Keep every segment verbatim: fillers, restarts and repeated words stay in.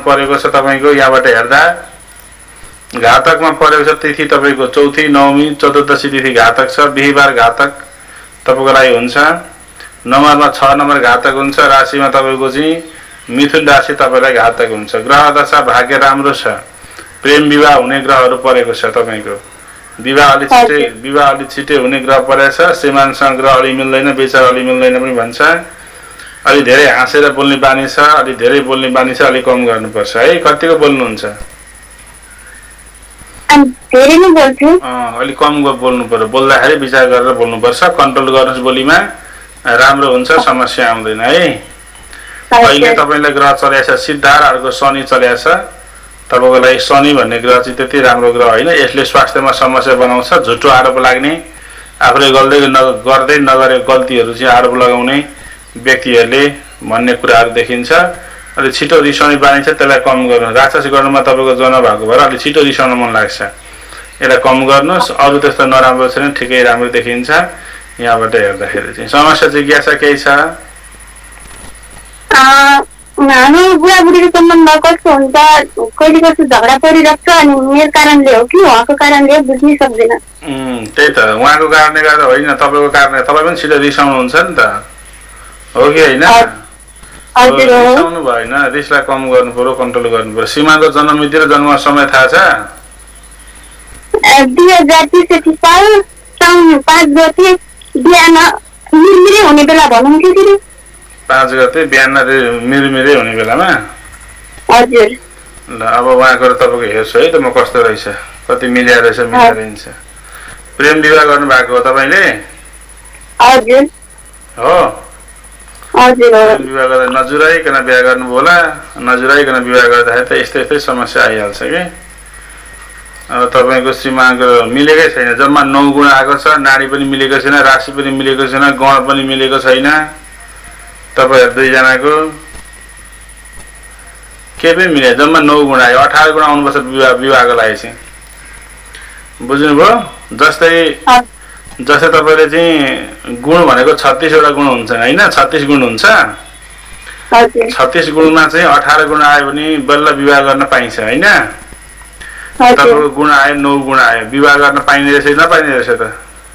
परेको छ तपाईको यहाँबाट हेर्दा घातकमा परेको छ तिथि तपाईको चौथी नवमी चतुर्दशी तिथि घातक छ बिहीबार घातक तपाईको लागि हुन्छ नम्बरमा छ नम्बर घातक हुन्छ राशिमा तपाईको चाहिँ मिथुन राशि तपाईलाई घातक हुन्छ ग्रह दशा भाग्य राम्रो छ प्रेम विवाह हुने ग्रहहरू परेको छ तपाईको विवाह अलि छिटै विवाह अलि छिटै हुने ग्रह परेछ श्रीमानसँग ग्रह अलि मिल्दैन बेचारा अलि मिल्दैन पनि भन्छ अलि धेरै हाँसेर बोल्ने बानी छ अलि धेरै बोल्ने बानी छ अलि कम गर्नुपर्छ है कतिको बोल्नुहुन्छ धेरै नै बोल्छु अ अलि कम बोल्नु पर्यो बोल्दाखेरि विचार गरेर बोल्नुपर्छ कन्ट्रोल गर्नुस् बोलीमा राम्रो हुन्छ समस्या आउँदैन है अहिले तपाईलाई ग्रह चलेछ सिद्धार अर्को शनि चलेछ तपाईको लागि शनि भन्ने ग्रह चाहिँ त्यति राम्रो ग्रह होइन यसले स्वास्थ्यमा समस्या बनाउँछ झुटो आरोप लाग्ने आफूले गर्दै गर्दै नगरेको गल्तीहरू चाहिँ आरोप लगाउने व्यक्तिहरूले भन्ने कुराहरू देखिन्छ अलि छिटो रिसाउने बानी छ त्यसलाई कम गर्नु राक्षस गर्नुमा तपाईको जन्म भएको भएर अलि छिटो रिसाउन मन लाग्छ यसलाई कम गर्नुस् अरु त्यस्तो नराम्रो छैन ठिकै राम्रो देखिन्छ यहाँबाट हेर्दाखेरि चाहिँ समस्या जिज्ञासा केही छ हामी बुढाबुढीको सम्बन्ध कस्तो हुन्छ कहिले कस्तो झगडा परिरहेछ अनि मेरो कारणले हो कि उहाँको कारणले बुझ्नै सक्दैन त्यही त उहाँको कारणले गर्दा होइन तपाईको कारणले तपाईँ पनि छिटो रिसाउनुहुन्छ नि त हो कि होइन रिसाउनु भएन रिसलाई कम गर्नु पर्यो कन्ट्रोल गर्नु पर्यो सीमाको जन्म मिति र जन्म समय थाहा छ दुई हजार त्रिसठी साल साउन पाँच गते बिहान मिरमिरे हुने बेला भन्नुहुन्थ्यो कि पाँच गते बिहान मिरमिरे हुने बेलामा हजुर ल अब उहाँको तपाईँको हेर्छु है त म कस्तो रहेछ कति मिलिया रहेछ मिलिया रहन्छ प्रेम विवाह गर्नु भएको हो तपाईँले हजुर हो हजुर विवाह गर्दा नजुराइकन बिहा गर्नु होला नजुराइकन विवाह गर्दाखेरि त यस्तै यस्तै समस्या आइहाल्छ कि अब तपाईँको श्रीमानको मिलेकै छैन जम्मा नौ गुण आएको छ नाडी पनि मिलेको छैन राशि पनि मिलेको छैन गण पनि मिलेको छैन तपाईँहरू दुईजनाको के पनि मिले जम्मा नौ गुण आयो अठार गुण आउनुपर्छ विवाह विवाहको लागि चाहिँ बुझ्नुभयो जस्तै जस्तै तपाईँले चाहिँ गुण भनेको छत्तिसवटा गुण हुन्छ होइन छत्तिस गुण हुन्छ छत्तिस गुणमा चाहिँ अठार गुण आयो भने बल्ल विवाह गर्न पाइन्छ होइन तपाईँको गुण आयो नौ गुण आयो विवाह गर्न पाइने रहेछ नपाइने रहेछ त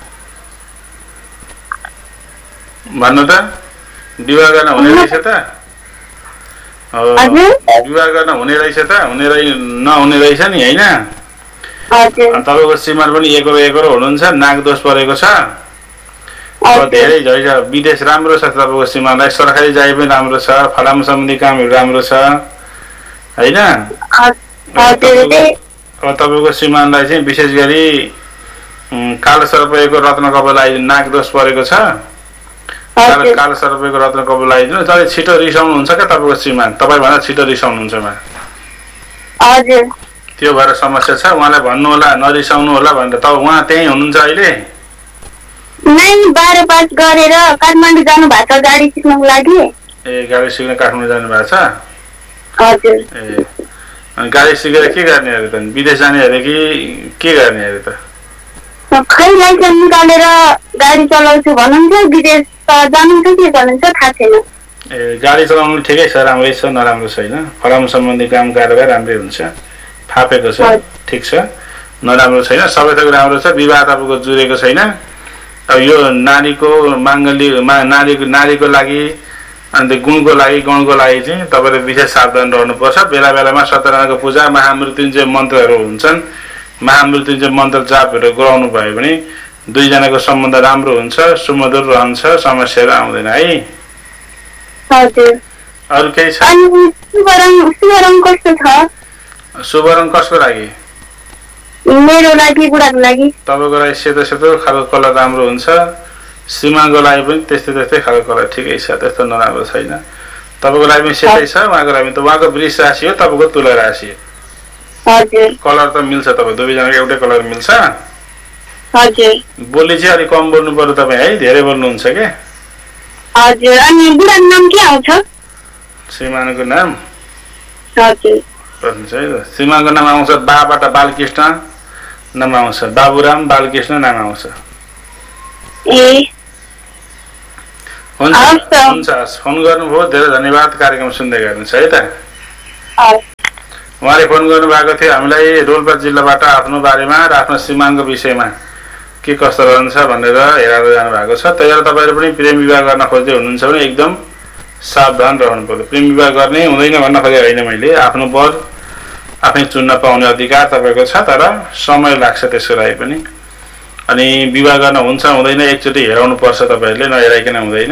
भन्नु त विवाह गर्न हुने रहेछ त विवाह गर्न हुने रहेछ त हुने रहि नहुने रहेछ नि होइन तपाईँको श्रीमान पनि एकरो एकरो हुनुहुन्छ नाक दोष परेको छ धेरै झैझ विदेश राम्रो छ तपाईँको श्रीमानलाई सरकारी जागिर पनि राम्रो छ फलाम सम्बन्धी कामहरू राम्रो छ होइन अब तपाईँको श्रीमानलाई चाहिँ विशेष गरी कालो सर्पको रत्न कवल नाक दोष परेको छ कालो सर्पको रत्न कवल लगाइदिनु तपाईँ छिटो रिसाउनुहुन्छ क्या तपाईँको श्रीमान तपाईँ भन्दा छिटो रिसाउनुहुन्छ त्यो भएर समस्या छ उहाँलाई भन्नु होला नरिसाउनु होला भनेर तब उहाँ त्यही हुनुहुन्छ अहिले नै बाह्र पास गरेर काठमाडौँ जानु भएको छ गाडी सिक्नको लागि ए गाडी सिक्न काठमाडौँ जानु भएको छ हजुर ए अनि गाडी सिकेर के गर्ने अरे त विदेश जाने अरे कि के गर्ने अरे त खै लाइसेन्स निकालेर गाडी चलाउँछु भन्नुहुन्छ विदेश जानुहुन्छ के गर्नुहुन्छ थाहा छैन ए गाडी चलाउनु ठिकै छ राम्रै छ नराम्रो छैन फलाम सम्बन्धी काम कारबार राम्रै हुन्छ फापेको छ ठिक छ नराम्रो छैन सबै थोक राम्रो छ विवाह तपाईँको जुरेको छैन अब यो नारीको माङ्गल्य नारीको नारीको लागि अन्त गुणको लागि गणको लागि चाहिँ तपाईँले विशेष सावधान रहनुपर्छ बेला बेलामा सत्यनारायणको पूजा महामृत्युञ्जय मन्त्रहरू हुन्छन् महामृत्युञ्जय मन्त्र जापहरू गराउनु भयो भने दुईजनाको सम्बन्ध राम्रो हुन्छ सुमधुर रहन्छ समस्याहरू आउँदैन है अरू केही छ शुभ रङ कसको लागि मेरो लागि बुढाको लागि तपाईँको लागि सेतो सेतो खालको कलर राम्रो हुन्छ श्रीमानको लागि पनि त्यस्तै त्यस्तै खालको कलर ठिकै छ त्यस्तो नराम्रो छैन तपाईँको लागि पनि सेतै छ उहाँको लागि त उहाँको वृष राशि हो तपाईँको तुला राशि कलर त मिल्छ तपाईँ दुवैजनाको एउटै कलर मिल्छ बोली चाहिँ अलिक कम बोल्नु पर्यो तपाईँ है धेरै बोल्नुहुन्छ क्या श्रीमानको नाम श्रीमानको नाम आउँछ बाबाट बालकृष्ण नाम आउँछ बाबुराम बालकृष्ण नाम आउँछ हुन्छ हुन्छ फोन गर्नुभयो धेरै धन्यवाद कार्यक्रम सुन्दै गर्नुहोस् है त उहाँले फोन गर्नुभएको थियो हामीलाई रोल्पा जिल्लाबाट आफ्नो बारेमा र आफ्नो श्रीमानको विषयमा के कस्तो रहन्छ भनेर हेरेर जानुभएको छ। त्यही भएर तपाईँहरू पनि प्रेम विवाह गर्न खोज्दै हुनुहुन्छ भने एकदम सावधान रहनु पर्यो। प्रेम विवाह गर्ने हुँदैन भन्न खोजेको होइन मैले, आफ्नो वर आफै चुन्न पाउने अधिकार तपाईँको छ, तर समय लाग्छ त्यसको लागि पनि। अनि विवाह गर्न हुन्छ हुँदैन एकचोटि हेराउनु पर्छ, तपाईँहरूले नहेराइकन हुँदैन।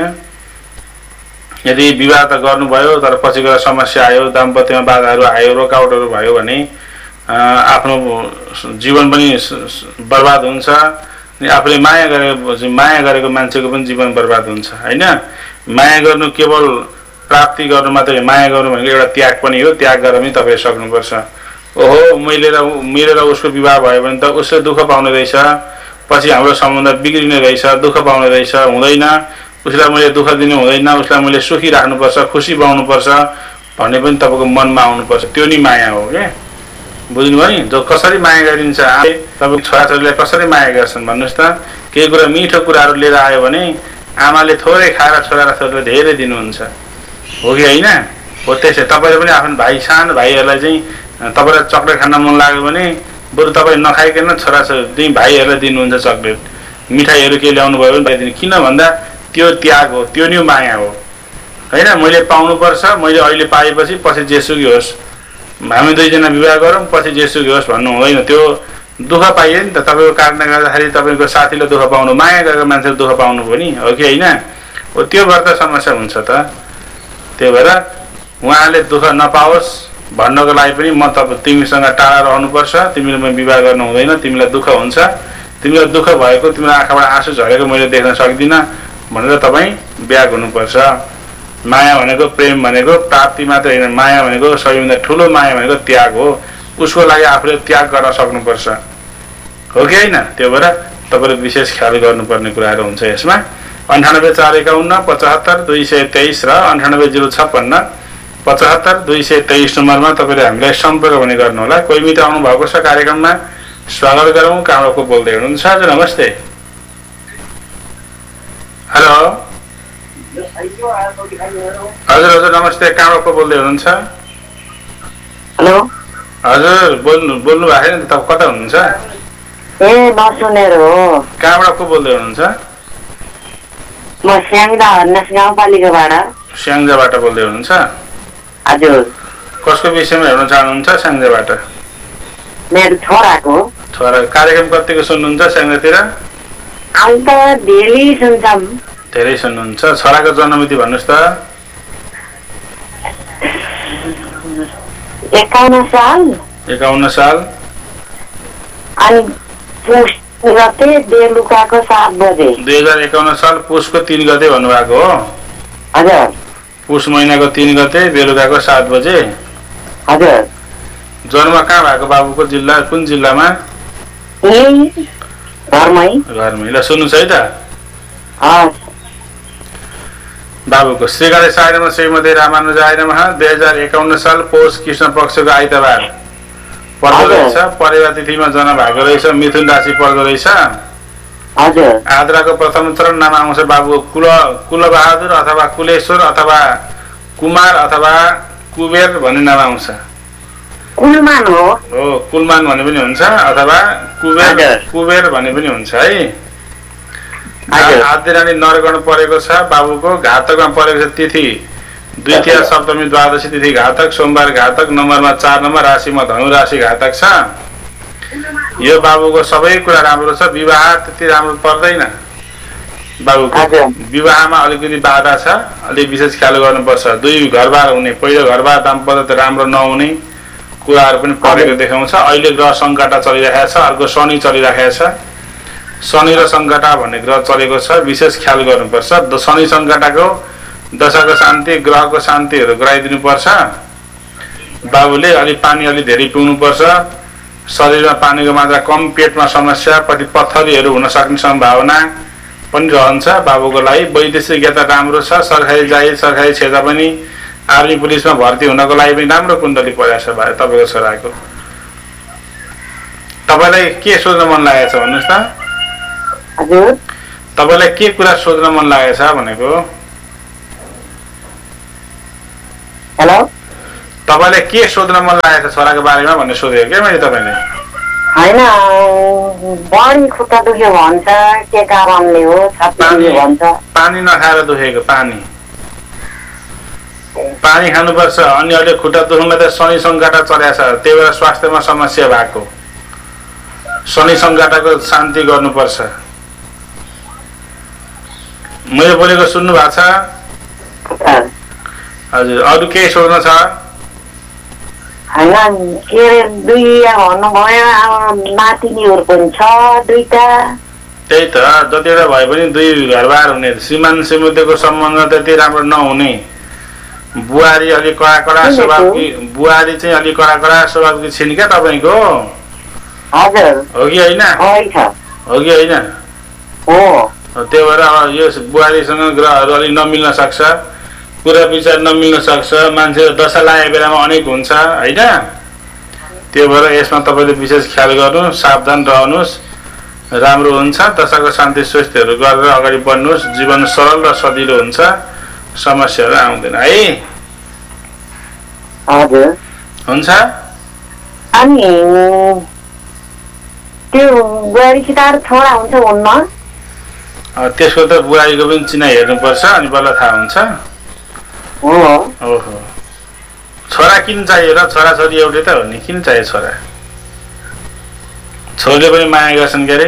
यदि विवाह त गर्नुभयो तर पछि गएर समस्या आयो, दाम्पत्यमा बाधाहरू आयो, रोकावटहरू भयो भने आफ्नो जीवन पनि बर्बाद हुन्छ। अनि आफूले माया गरेको माया गरेको मान्छेको पनि जीवन बर्बाद हुन्छ होइन। माया गर्नु केवल प्राप्ति गर्नु मात्रै, माया गर्नु भनेको एउटा त्याग पनि हो। त्याग गरेर पनि तपाईँ सक्नुपर्छ। ओहो मैले र मेरो र उसको विवाह भयो भने त उसले दुःख पाउने रहेछ, पछि हाम्रो सम्बन्ध बिग्रिने रहेछ, दुःख पाउने रहेछ, हुँदैन। उसलाई मैले दुःख दिनु हुँदैन, उसलाई मैले सुखी राख्नुपर्छ, खुसी बनाउनुपर्छ भन्ने पनि तपाईँको मनमा आउनुपर्छ। त्यो नि माया हो क्या, बुझ्नुभयो नि। जो कसरी माया गरिन्छ, तपाईँको छोराछोरीलाई कसरी माया गर्छन् भन्नुहोस् त। केही कुरा मिठो कुराहरू लिएर आयो भने आमाले थोरै खाएर छोरा छोरीलाई धेरै दिनुहुन्छ, हो कि होइन? हो त्यसै तपाईँले पनि आफ्नो भाइ सानो भाइहरूलाई चाहिँ तपाईँलाई चक्लेट खान मन लाग्यो भने बरु तपाईँ नखाइकन छोराछोरी भाइहरूलाई दिनुहुन्छ चक्लेट, मिठाईहरू केही ल्याउनु भयो भने दिनु। किन भन्दा त्यो त्याग हो, त्यो नि माया हो होइन। मैले पाउनुपर्छ, मैले अहिले पाएपछि पछि जेसुकै होस्, हामी दुईजना विवाह गरौँ पछि जेसुकै होस् भन्नु हुँदैन। त्यो दुःख पाइयो नि त, तपाईँको कारणले गर्दाखेरि तपाईँको साथीले दुःख पाउनु, माया गरेको मान्छेले दुःख पाउनु भयो नि, हो कि होइन? हो त्यो भएर त समस्या हुन्छ त। त्यही भएर उहाँले दुःख नपाओस् भन्नको लागि पनि म तपाईँ तिमीसँग टाढा रहनुपर्छ, तिमीले विवाह गर्नु हुँदैन, तिमीलाई दुःख हुन्छ, तिमीलाई दुःख भएको, तिम्रो आँखाबाट आँसु झरेको मैले देख्न सक्दिनँ भनेर तपाईँ ब्याग हुनुपर्छ। माया भनेको, प्रेम भनेको प्राप्ति मात्र होइन, माया भनेको सबैभन्दा ठुलो माया भनेको त्याग हो। उसको लागि आफूले त्याग गर्न सक्नुपर्छ, हो कि होइन? त्यो भएर तपाईँले विशेष ख्याल गर्नुपर्ने कुराहरू हुन्छ यसमा। अन्ठानब्बे चार एकाउन्न पचहत्तर दुई सय तेइस र अन्ठानब्बे जिरो छप्पन्न पचहत्तर दुई सय तेइस नम्बरमा तपाईँले हामीलाई सम्पर्क पनि गर्नुहोला। कोही मित्र आउनु भएको छ कार्यक्रममा, स्वागत गरौँ। कहाँको बोल्दै हुनुहुन्छ? हजुर नमस्ते। हेलो हजुर हजुर नमस्ते, कहाँको बोल्दै हुनुहुन्छ? हेलो हजुर बोल्नु बोल्नु भएको छैन, तपाईँ कता हुनुहुन्छ? ए म सुनेर हो। कहाँबाट को बोल्दै हुनुहुन्छ? म स्याङ्जा हर्नेस गाउँपालिकाबाट। स्याङ्जाबाट बोल्दै हुनुहुन्छ? हजुर। कसको विषयमा हेर्न चाहनुहुन्छ स्याङ्जाबाट? मेरो छोराको। छोरा कार्यक्रम कतिको सुन्नुहुन्छ स्याङ्जातिर? अहिले त धेरै सुन्छौँ। धेरै सुन्नुहुन्छ। छोराको जन्ममिति भन्नुहोस् त। एकाउन्न साल। एकाउन्न साल। अनि पुस गते बेलुकाको सात बजे। दुई हजार एकाउन्न साल पुसको तिन गते भन्नुभएको हो? हजुर। पुस महिनाको तिन गते बेलुकाको सात बजे। हजुर। जन्म कहाँ भएको बाबुको? जिल्ला कुन जिल्लामा? घरमै। घरमै। ल सुन्नुहोस् है त। हस्। बाबुको श्री गणेशाय नमः श्रीमती रामानुजाय नमः। दुई हजार एकाउन्न साल पौष कृष्ण पक्षको आइतबार पर्दो रहेछ। परिवार तिथिमा जन्म भएको रहेछ। मिथुन राशि पर्दो रहेछ। हजुर। आद्राको प्रथम चरण नाम आउँछ बाबु कुल कुलबहादुर अथवा कुलेश्वर अथवा कुमार अथवा कुबेर भन्ने नाम आउँछ। कुलमान हो। हो कुलमान भने पनि हुन्छ अथवा कुबेर कुबेर भने पनि हुन्छ है। आद्य रानी नरगण परेको छ बाबुको। घातकमा परेको छ तिथि द्वितीय सप्तमी द्वादशी तिथि घातक, सोमबार घातक, नम्बरमा चार नम्बर, राशिमा धनु राशि घातक छ। यो बाबुको सबै कुरा राम्रो छ। विवाह त्यति राम्रो पर्दैन बाबुको। विवाहमा अलिकति बाधा छ, अलिक विशेष ख्याल गर्नुपर्छ। दुई घरबार हुने, पहिलो घरबार दाम्पत्य राम्रो नहुने कुराहरू पनि परेको देखाउँछ। अहिले ग्रह सङ्कटा चलिरहेको छ, अर्को शनि चलिरहेको छ। शनि र सङ्कटा भन्ने ग्रह चलेको छ, विशेष ख्याल गर्नुपर्छ। शनि सङ्कटाको दशाको शान्ति, ग्रहको शान्तिहरू गराइदिनुपर्छ। बाबुले अलिक पानी अलिक धेरै पिउनुपर्छ। शरीरमा पानीको मात्रा कम, पेटमा समस्या, पछि पत्थरीहरू हुन सक्ने सम्भावना पनि रहन्छ बाबुको लागि। वैदेशिक यात्रा राम्रो छ। सरकारी जागिर, सरकारी क्षेत्र पनि, आर्मी पुलिसमा भर्ती हुनको लागि पनि राम्रो कुण्डली परेको छ भाइ तपाईँको छोराको। तपाईँलाई के सोध्न मन लागेको छ भन्नुहोस् त? हजुर। तपाईँलाई के कुरा सोध्न मन लागेको छ भनेको? हेलो तपाईँले के सोध्न मन लागेको छ छोराको बारेमा भन्ने सोधेको के मैले तपाईँले? होइन बढी खुट्टा दुख्यो भन्छ, के कारणले हो छाती भन्छ। पानी नखाएर दुखेको? पानी पानी खानुपर्छ। अनि अहिले खुट्टा दुख्नुलाई त शनि सङ्कटा चलेको छ, त्यही भएर स्वास्थ्यमा समस्या भएको। शनि सङ्कटाको शान्ति गर्नुपर्छ। मैले बोलेको सुन्नु भएको छ? हजुर। अरू केही सोध्नु छ? होइन के अरे दुई भन्नुभयो, अब नातिनीहरू पनि छ दुईटा। त्यही त, जतिवटा भए पनि दुई घरबार हुने, श्रीमान श्रीमतीको सम्बन्ध त्यति राम्रो नहुने, बुहारी अलिक कडा कडा स्वभावकी, बुहारी चाहिँ अलिक कडा कडा स्वभावकी छिन् क्या तपाईँको? हजुर। हो कि होइन? हो कि होइन? हो। त्यही भएर अब यो बुहारीसँग ग्रहहरू अलिक नमिल्न सक्छ, कुरा विचार नमिल्न सक्छ, मान्छे दशा लागेको बेलामा अनेक हुन्छ होइन। त्यो भएर यसमा तपाईँले विशेष ख्याल गर्नु, सावधान रहनुहोस्, राम्रो हुन्छ। दशाको शान्ति स्वस्थहरू गरेर अगाडि बढ्नुहोस्, जीवन सरल र सजिलो हुन्छ, समस्याहरू आउँदैन है। हजुर। हुन्छ। अनि त्यो बुहारीसित छोरा हुन्छ हुन्न? त्यसको त बुहारीको पनि चिना हेर्नुपर्छ, अनि बल्ल थाहा हुन्छ। ओहो, छोरा किन चाहियो र? छोराछोरी एउटै त हो नि, किन चाहियो छोरा? छोरीले पनि माया गर्छन् के अरे?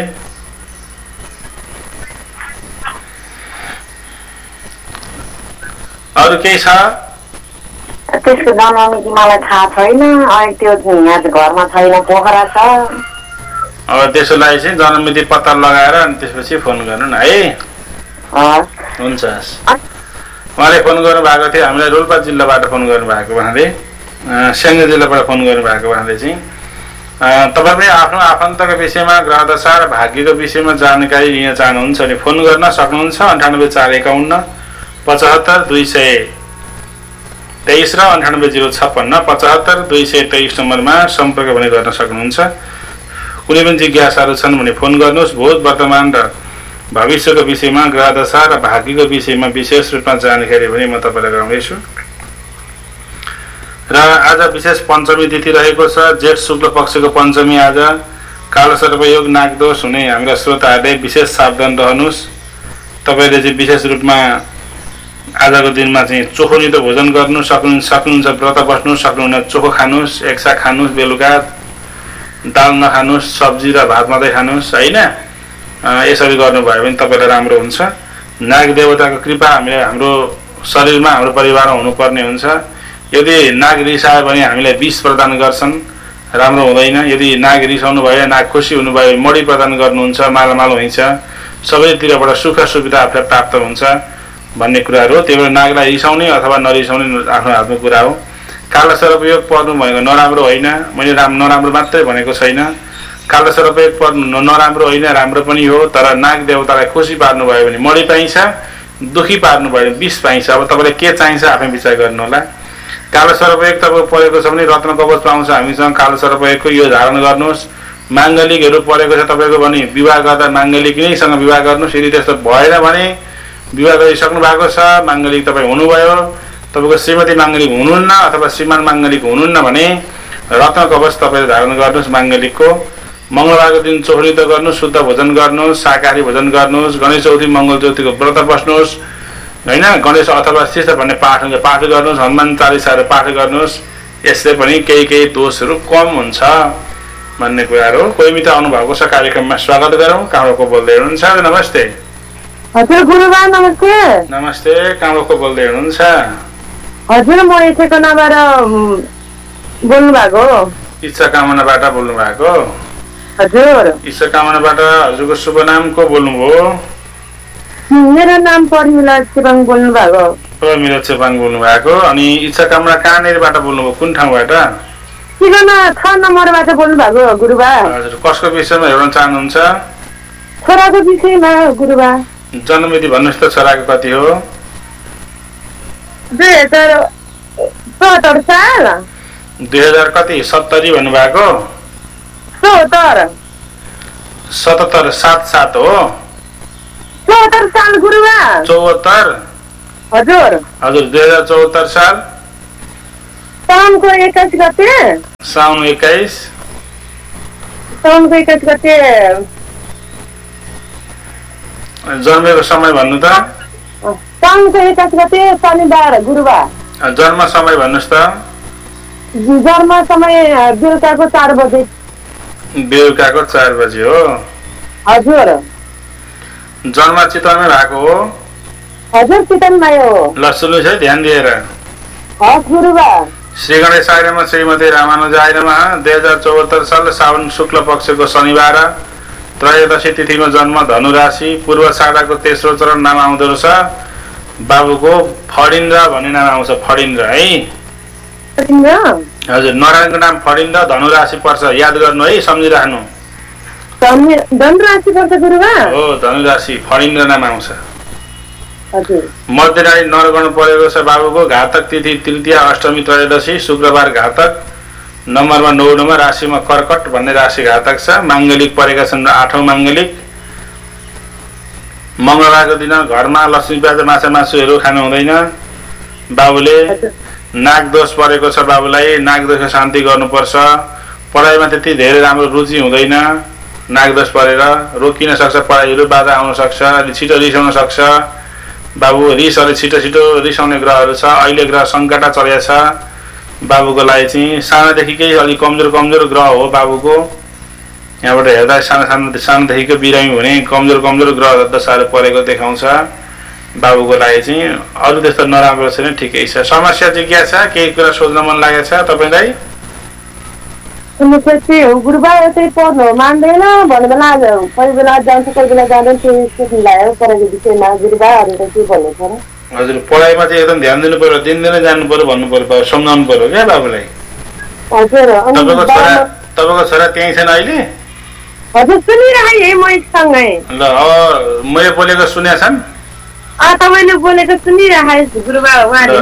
अरू केही छ? त्यसको जन्ममिति मलाई थाहा छैन, अहिले त्यो यहाँ घरमा छैन, पोखरा छ। अब त्यसको लागि चाहिँ जन्ममिति पत्ता लगाएर अनि त्यसपछि फोन गर्नु न है। हुन्छ। उहाँले फोन गर्नु भएको थियो, हामीलाई रोल्पा जिल्लाबाट फोन गर्नु भएको, उहाँले स्याङ्जा जिल्लाबाट फोन गर्नु भएको। उहाँले चाहिँ तपाईँ पनि आफ्नो आफन्तको विषयमा, ग्रहदशा र भाग्यको विषयमा जानकारी लिन चाहनुहुन्छ भने फोन गर्न सक्नुहुन्छ। अन्ठानब्बे चार एकाउन्न पचहत्तर दुई सय तेइस र अन्ठानब्बे जिरो छप्पन्न पचहत्तर दुई सय तेइस नम्बरमा सम्पर्क भने गर्न सक्नुहुन्छ। कुनै पनि जिज्ञासाहरू छन् भने फोन गर्नुहोस्। भूत, वर्तमान र भविष्यको विषयमा, ग्रहदशा र भाग्यको विषयमा विशेष रूपमा जानकारी भने म तपाईँलाई गराउँदैछु। र आज विशेष पञ्चमी तिथि रहेको छ, जेठ शुक्ल पक्षको पञ्चमी। आज कालो सर्पयोग, नागदोष हुने हाम्रा श्रोताहरूले विशेष सावधान रहनुहोस्। तपाईँले चाहिँ विशेष रूपमा आजको दिनमा चाहिँ चोखो नितो भोजन गर्नु सक्नु सक्नुहुन्छ, व्रत बस्नु सक्नुहुन्न, चोखो खानुहोस्, एक साग खानुहोस्, बेलुका दाल नखानुहोस्, सब्जी र भात मात्रै खानुहोस् होइन। यसरी गर्नुभयो भने तपाईँलाई राम्रो हुन्छ। नाग देवताको कृपा हामीले हाम्रो शरीरमा, हाम्रो परिवारमा हुनुपर्ने हुन्छ। यदि नाग रिसायो भने हामीलाई विष प्रदान गर्छन्, राम्रो हुँदैन। यदि नाग रिसाउनु भयो, नाग खुसी हुनुभयो भने मडी प्रदान गर्नुहुन्छ, मालामाल हुन्छ, सबैतिरबाट सुख सुविधा आफूलाई प्राप्त हुन्छ भन्ने कुराहरू हो। त्यही भएर नागलाई रिसाउने अथवा नरिसाउने आफ्नो हातको कुरा हो। कालो सर्पयोग पर्नु भनेको नराम्रो होइन, मैले राम नराम्रो मात्रै भनेको छैन। कालो सर्पयोग पर्नु नराम्रो होइन, राम्रो पनि हो। तर नाग देवतालाई खुसी पार्नुभयो भने मडी पाइन्छ, दुखी पार्नुभयो भने विष पाइन्छ। अब तपाईँलाई के चाहिन्छ आफै विचार गर्नु होला। कालो सर्पयोग तपाईँ परेको छ भने रत्न कवच पाउँछ हामीसँग, कालो सर्पयोगको यो धारण गर्नुहोस्। माङ्गलिकहरू परेको छ तपाईँको भने विवाह गर्दा माङ्गलिक नैसँग विवाह गर्नुहोस्। यदि त्यस्तो भएन भने विवाह गरिसक्नु भएको छ, माङ्गलिक तपाईँ हुनुभयो, तपाईँको श्रीमती माङ्गलिक हुनुहुन्न अथवा श्रीमान माङ्गलिक हुनुहुन्न भने रत्न कवच तपाईँले धारण गर्नुहोस् माङ्गलिकको। मङ्गलबारको दिन चोखनितो गर्नुहोस्, शुद्ध भोजन गर्नुहोस्, शाकाहारी भोजन गर्नुहोस्। गणेश चौथी मङ्गल चौथीको व्रत बस्नुहोस् होइन। गणेश अथवा शिष्ट भन्ने पाठ हुन्छ, पाठ गर्नुहोस्। हनुमान चालिसाहरू पाठ गर्नुहोस्। यसले पनि केही केही दोषहरू कम हुन्छ भन्ने कुराहरू। कोही मित्र आउनुभएको छ, कार्यक्रममा स्वागत गरौँ। काँडोको बोल्दै हुनुहुन्छ? नमस्ते। हजुर गुरुबा नमस्ते। नमस्ते, काँडोको बोल्दै हुनुहुन्छ? हजुर, म यसैको नामबाट बोल्नु भएको। इच्छा कामनाबाट बोल्नु भएको? हजुर। इच्छा कामनाबाट हजुरको शुभ नाम को बोल्नुभयो? मेरो नाम परमिला चेपाङ बोल्नु भएको। परमिला चेपाङ बोल्नु भएको। अनि इच्छा कामना कहाँनिरबाट बोल्नुभयो, कुन ठाउँबाट? सिगमा छ नम्बरबाट बोल्नु भएको गुरुबा। हजुर, कसको विषयमा हेर्न चाहनुहुन्छ? छोराको विषयमा गुरुबा। जन्ममिति भन्नुहोस् त, छोराको कति हो? दुई हजार सत्तर साल। दुई हजार कति? सत्तरी भन्नुभएको? चौहत्तर। सतहत्तर सात सात हो? चौहत्तर साल गुरुबा। चौहत्तर? हजुर। हजुर, दुई हजार चौहत्तर साल। साउनको एक्काइस गते साउन एक्काइस साउनको एक्काइस गते जन्मेको समय भन्नु त साउनको एक्काइस गते शनिबार गुरुबार जन्म समय भन्नुहोस् त जन्म समय बेलुकाको चार बजे बेलुकाको चार बजे हो हजुर जन्म चितवनमै भएको हो हजुर चितवनमै हो ल सुन्नुहोस् है ध्यान दिएर हस् गुरुबार श्री गणेशाय नमः श्रीमती रामानुजाय नमः दुई हजार चौहत्तर साल साउन शुक्ल पक्षको शनिबार त्रयोदशी तिथिमा जन्म धनु राशि पूर्व साडाको तेस्रो चरण नाम आउँदो रहेछ बाबुको फडिन्द्र भन्ने नाम आउँछ फडिन्द्र है हजुर नारायणको नाम फडिन्द्र धनु राशि पर्छ याद गर्नु है सम्झिराख्नु धनु राशि पर्छ गुरुबार हो धनु राशि फडिन्द्र नाम आउँछ हजुर मध्यराशि नरगण परेको छ बाबुको घातक तिथि तृतीय अष्टमी त्रयोदशी शुक्रबार घातक नम्बरमा नौ नम्बर राशिमा कर्कट भन्ने राशि घातक छ माङ्गलिक परेका छन् आठौं माङ्गलिक मंगलबारको दिन घरमा लक्ष्मी प्याज माछा मासुहरू खानु हुँदैन बाबुले नाग दोष परेको छ बाबुलाई नाग दोषको शान्ति गर्नुपर्छ पढाइमा त्यति धेरै राम्रो रुचि हुँदैन नाग दोष परेर रोकिन सक्छ पढाइहरू बाधा आउन सक्छ अलि छिटो रिसाउन सक्छ बाबु रिस अलि छिटो छिटो रिसाउने ग्रहहरू छ अहिले ग्रह सङ्कटा चलेको छ बाबुको लागि चाहिँ सानोदेखिकै अलिक कमजोर कमजोर ग्रह हो बाबुको यहाँबाट हेर्दा सानो सानो सानोदेखिको बिरामी हुने कमजोर कमजोर ग्रह दशाहरू परेको देखाउँछ बाबुको लागि चाहिँ अरू त्यस्तो नराम्रो छैन ठिकै छ समस्या चाहिँ के छ केही कुरा सोध्न मन लागेको छ तपाईँलाई समस्या चाहिँ हो गुरुबार यतै पढ्नु मान्दैन भन्ने बेला कोही बेला जान्छ कोही बेला जाँदैन त्यो मिलायो पढाइको विषयमा गुरुबारहरू त के भन्नु छ र हजुर पढाइमा चाहिँ एकदम ध्यान दिनु पर्यो दिनदिनै जानु पर्यो भन्नु पर्यो सम्झाउनु पर्यो क्या बाबुलाई हजुर तपाईँको छोरा तपाईँको छोरा त्यहीँ छैन अहिले हजुर सुनिरहेँ है म सँगै ल अब मैले बोलेको सुनेका छन् तपाईँले बोलेको सुनिरहेँ गुरुबार उहाँले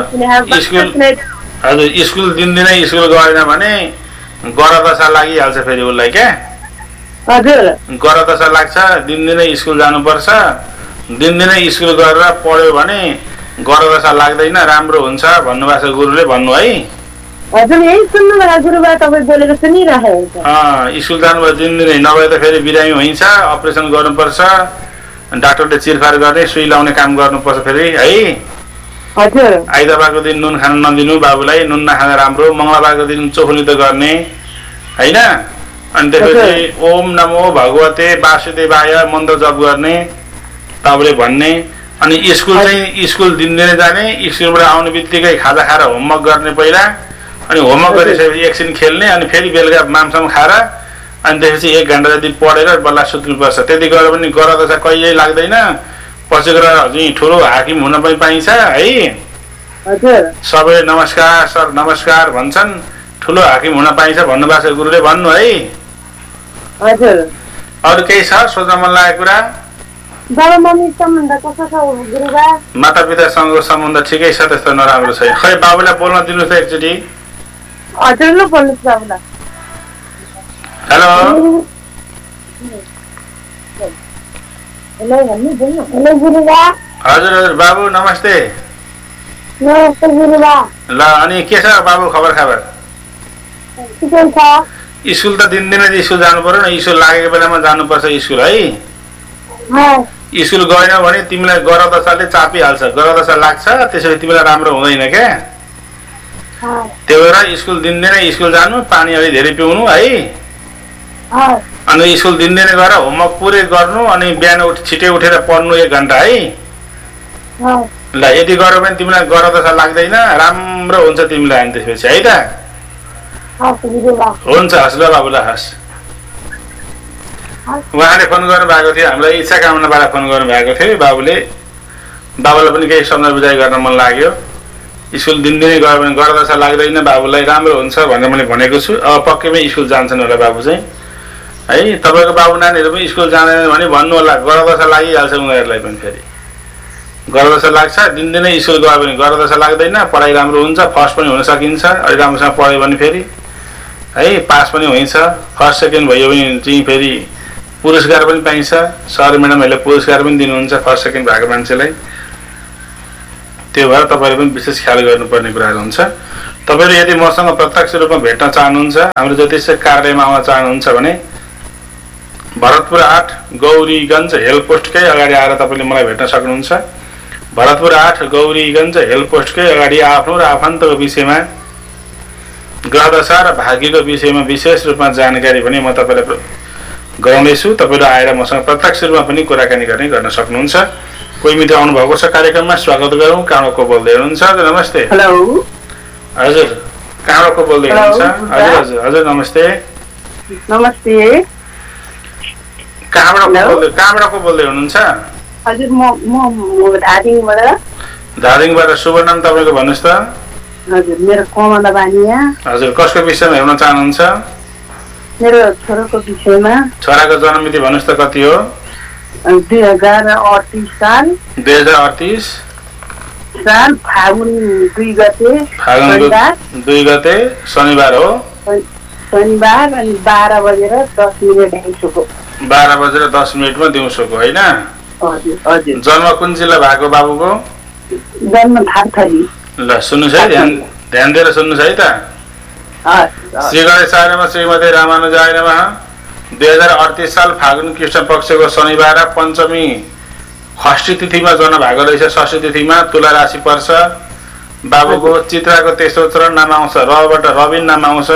हजुर स्कुल दिनदिनै स्कुल गरेन भने गरदशा लागिहाल्छ फेरि उसलाई क्या हजुर गरदशा लाग्छ दिनदिनै स्कुल जानुपर्छ दिनदिनै स्कुल गरेर पढ्यो भने गरदशा लाग्दैन राम्रो हुन्छ भन्नुभएको छ गुरुले भन्नु है हजुर यही सुन्नु होला गुरुबार तपाईँ बोलेको सुनिरहेँ स्कुल जानुभयो दिनदिनै नभए त फेरि बिरामी हुन्छ अपरेसन गर्नुपर्छ डाक्टरले चिरफार गर्ने सुई लाउने काम गर्नुपर्छ फेरि है हजुर आइतबारको दिन नुन खान नदिनु बाबुलाई नुन नखाँदा राम्रो मङ्गलबारको दिन चोखलित गर्ने होइन अनि त्यसपछि ओम नमो भगवते वासुदेवाय मन्त्र जप गर्ने तपाईँले भन्ने अनि स्कुल चाहिँ स्कुल दिनदिनै जाने स्कुलबाट आउने बित्तिकै खाजा खाएर होमवर्क गर्ने पहिला अनि होमवर्क गरिसकेपछि एकछिन खेल्ने अनि फेरि बेलुका मामसाम खाएर अनि त्यसपछि एक घन्टा जति पढेर बल्ल सुत्नुपर्छ त्यति गरेर पनि गरदशा कहिल्यै लाग्दैन पछि गएर चाहिँ ठुलो हाकिम हुन पनि पाइन्छ है सबैले नमस्कार सर नमस्कार भन्छन् ठुलो हाकिम हुन पाइन्छ भन्नुभएको छ गुरुले भन्नु है अरू केही छ सोध्न मन लागेको कुरा बाबा मम्मी सम्बन्ध कस्तो छ गुरुबा माता पितासँगको सम्बन्ध ठिकै छ त्यस्तो नराम्रो छैन खै बाबुलाई बोल्न दिनुहोस् त एकचोटि हजुर ल बोल्नुहोस् बाबुलाई हेलो हेलो भन्नु बोल्नु हेलो गुरुबा हजुर हजुर बाबु नमस्ते नमस्ते गुरुबा ल अनि के छ बाबु खबर खबर ठिकै छ स्कुल त दिनदिनै स्कुल जानु पर्यो न स्कुल लागेको बेलामा जानुपर्छ स्कुल है स्कुल गएन भने तिमीलाई गरदशाले चापिहाल्छ गरदशा लाग्छ त्यसरी तिमीलाई राम्रो हुँदैन क्या त्यही भएर स्कुल दिनदिनै स्कुल जानु पानी अलि धेरै पिउनु है अनि स्कुल दिनदिनै गएर होमवर्क पुरै गर्नु अनि बिहान उठ छिटै उठेर पढ्नु एक घन्टा है ल यति गर्यो भने तिमीलाई गरदशा लाग्दैन राम्रो हुन्छ तिमीलाई अनि त्यसपछि है त हुन्छ हस् ल बाबुला हस् उहाँले फोन गर्नु भएको थियो हामीलाई इच्छा कामनाबाट फोन गर्नु भएको थियो बाबुले बाबुलाई पनि केही सम्झाइ बुझाइ गर्न मन लाग्यो स्कुल दिनदिनै गयो भने गरदशा लाग्दैन बाबुलाई राम्रो हुन्छ भनेर मैले भनेको छु अब पक्कैमै स्कुल जान्छन् होला बाबु चाहिँ है तपाईँको बाबु नानीहरू पनि स्कुल जाँदैन भने भन्नु होला गरदशा लागिहाल्छ उनीहरूलाई पनि फेरि गरदशा लाग्छ दिनदिनै स्कुल गयो भने गरदशा लाग्दैन पढाइ राम्रो हुन्छ फर्स्ट पनि हुन सकिन्छ अलि राम्रोसँग पढ्यो भने फेरि है पास पनि हुन्छ फर्स्ट सेकेन्ड भयो भने चाहिँ फेरि पुरस्कार पनि पाइन्छ सर म्याडमहरूले पुरस्कार पनि दिनुहुन्छ फर्स्ट सेकेन्ड भएको मान्छेलाई त्यो भएर तपाईँले पनि विशेष ख्याल गर्नुपर्ने कुराहरू हुन्छ तपाईहरु यदि मसँग प्रत्यक्ष रूपमा भेट्न चाहनुहुन्छ हाम्रो ज्योतिष कार्यालयमा आउन चाहनुहुन्छ भने भरतपुर आठ गौरीगञ्ज हेल्प पोस्टकै अगाडि आएर तपाईले मलाई भेट्न सक्नुहुन्छ। भरतपुर आठ गौरीगञ्ज हेल्प पोस्टकै अगाडि आफ्नो र आफन्तको विषयमा ग्रहदशा र भाग्यको विषयमा विशेष रूपमा जानकारी पनि म तपाईलाई गराउनेछु। तपाईहरु आएर मसँग प्रत्यक्ष रूपमा पनि कुराकानी गर्ने गर्न सक्नुहुन्छ। कोही मित्र आउनु भएको छ कार्यक्रममा, स्वागत गरौँ। कहाँको बोल्दै हुनुहुन्छ? हजुर नमस्ते। हेलो हजुर कहाँको बोल्दै हुनुहुन्छ? हजुर हजुर हजुर नमस्ते। नमस्ते। कहाँबाट बोल्दै कहाँबाट को बोल्दै हुनुहुन्छ? हजुर म म धादिङबाट। धादिङबाट। शुभ नाम तपाईको भन्नुस् त? हजुर मेरो कमला बानिया। हजुर कसको विषयमा हेर्न चाहनुहुन्छ? मेरो छोराको विषयमा। छोराको जन्ममिति भन्नुस् त कति हो? दुई हजार अडतिस साल। दुई हजार अडतिस साल फागुन दुई गते। फागुन दुई गते शनिबार हो। शनिबार अनि बाह्र बजेर दस मिनट दिउँसोको। बाह्र बजेर दस मिनटमा दिउँसोको होइन? हजुर हजुर। जन्म कुन जिल्ला भएको बाबुको? जन्म थारथली। ल सुन्नुहोस् है, ध्यान ध्यान दिएर सुन्नुहोस् है त। श्री गणेशाय नमः, श्रीमते रामानुजाय नमः। दुई हजार अडतिस साल फागुन कृष्ण पक्षको शनिबार पञ्चमी षष्ठी तिथिमा जन्म भएको रहेछ। षष्ठी तिथिमा तुला राशि पर्छ। बाबुको चित्राको तेस्रो चरण नाम आउँछ, रबाट रबिन नाम आउँछ।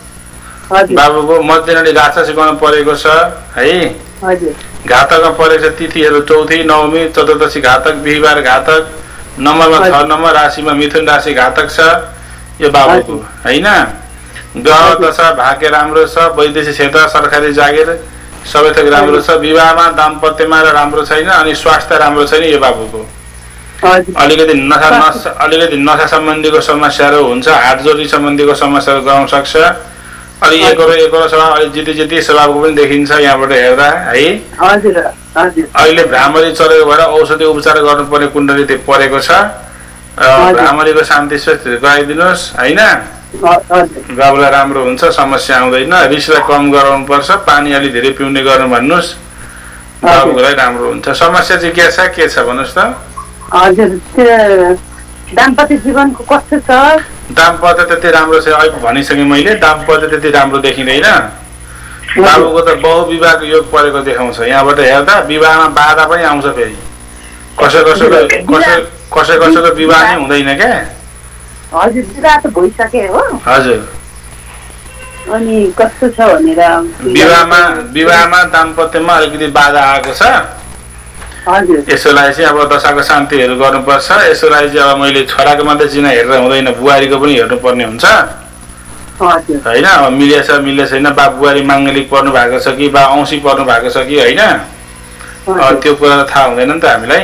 बाबुको मध्यनडी गाछा सिकाउनु परेको छ है। घातकमा परेको छ तिथिहरू चौथी नवमी चतुर्दशी घातक, बिहिबार घातक, नम्बरमा छ नम्बर, राशिमा मिथुन राशि घातक छ यो बाबुको होइन। ग्रह दशा भाग्य राम्रो छ, वैदेशिक क्षेत्र सरकारी जागिर सबै थोक राम्रो छ। विवाहमा दाम्पत्यमा र राम्रो छैन अनि स्वास्थ्य राम्रो छैन यो बाबुको। अलिकति नशा नशा अलिकति नशा सम्बन्धीको समस्याहरू हुन्छ, हात जोडी सम्बन्धीको समस्याहरू गराउन सक्छ। अलि एकरो एकरो स्वभाव, अलि जिती जिती स्वभावको पनि देखिन्छ यहाँबाट हेर्दा है। अहिले भ्रामरी चलेको भएर औषधि उपचार गर्नुपर्ने कुण्डली परेको छ। भ्रामरीको शान्ति स्वस्थ गराइदिनुहोस् होइन। बाबुलाई राम्रो हुन्छ, समस्या आउँदैन। रिसलाई कम गराउनु पर्छ, पानी अलि धेरै पिउने गर्नु भन्नुहोस्, बाबुलाई राम्रो हुन्छ। समस्या चाहिँ के छ के छ भन्नुहोस् त? हजुर दाम्पत्य जीवनको कस्तो छ? दाम्पत्य त्यति राम्रो छ, अहिले भनिसकेँ मैले। दाम्पत्य त्यति राम्रो देखिँदैन। बाबुको त बहुविवाहको योग परेको देखाउँछ। यहाँबाट हेर्दा विवाहमा बाधा पनि आउँछ फेरि। कसै कसैको कसै कसै कसैको विवाह नै हुँदैन क्या। हजुर विवाह त भइसके हो। हजुर अनि कस्तो छ भनेर विवाहमा विवाहमा दाम्पत्यमा अलिकति बाधा आएको छ। यसोलाई चाहिँ अब दशाको शान्तिहरू गर्नुपर्छ। यसोलाई चाहिँ अब मैले छोराको मात्रै चिना हेरेर हुँदैन, बुहारीको पनि हेर्नुपर्ने हुन्छ होइन। अब मिलेछ मिलेछ छैन, बा बुहारी माङ्गलिक पर्नु भएको छ कि बा औँसी पर्नु भएको छ कि होइन, त्यो कुरा थाहा हुँदैन नि त हामीलाई।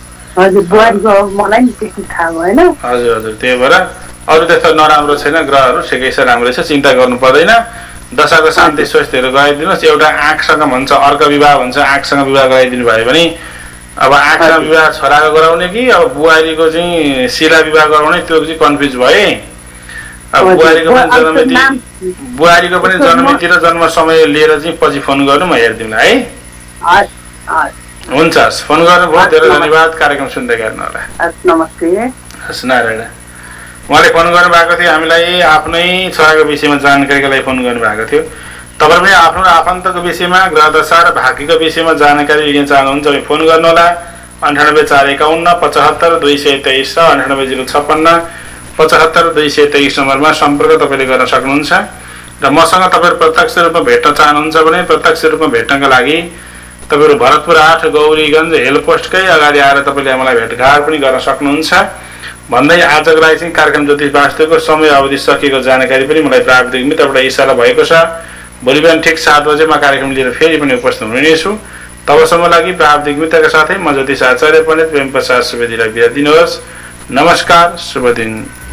हजुर हजुर त्यही भएर अरू त्यस्तो नराम्रो छैन, ग्रहहरू ठिकै छ, राम्रै छ, चिन्ता गर्नु पर्दैन। दशाको शान्ति स्वास्थ्यहरू गराइदिनुहोस्। एउटा आँखसँग भन्छ, अर्को विवाह भन्छ, आँखसँग विवाह गराइदिनु भयो भने अब आँखसँग विवाह छोराको गराउने कि अब बुहारीको चाहिँ शिला विवाह गराउने, त्यो चाहिँ कन्फ्युज भए। अब बुहारीको पनि जन्ममिति बुहारीको पनि जन्ममिति र जन्म समय लिएर चाहिँ पछि फोन गर्नु, म हेरिदिउँला है। हुन्छ, फोन गर्नुभयो, धेरै धन्यवाद। कार्यक्रम सुन्दै गर्नु होला। नमस्ते। हस् नारायण। उहाँले फोन गर्नुभएको थियो, हामीलाई आफ्नै छोराको विषयमा जानकारीको लागि फोन गर्नुभएको थियो। तपाईँ पनि आफ्नो आफन्तको विषयमा ग्रहदशा र भाग्यको विषयमा जानकारी लिन चाहनुहुन्छ भने फोन गर्नुहोला। अन्ठानब्बे चार एकाउन्न पचहत्तर दुई सय तेइस र अन्ठानब्बे जिरो छप्पन्न पचहत्तर दुई सय तेइस नम्बरमा सम्पर्क तपाईँले गर्न सक्नुहुन्छ। र मसँग तपाईँहरू प्रत्यक्ष रूपमा भेट्न चाहनुहुन्छ भने प्रत्यक्ष रूपमा भेट्नका लागि तपाईँहरू भरतपुर आठ गौरीगञ्ज हेल्प पोस्टकै अगाडि आएर तपाईँले मलाई भेटघाट पनि गर्न सक्नुहुन्छ भन्दै आजको लागि चाहिँ कार्यक्रम ज्योतिष वास्तुको समय अवधि सकिएको जानकारी पनि मलाई प्राविधिक मित्रबाट इसारा भएको छ। भोलि बिहान ठिक सात बजेमा कार्यक्रम लिएर फेरि पनि उपस्थित हुनेछु। तबसम्म लागि प्राविधिक मित्रका साथै म ज्योतिष आचार्य पण्डित प्रेम प्रसाद सुवेदीलाई बिदा दिनुहोस्। नमस्कार, शुभ दिन।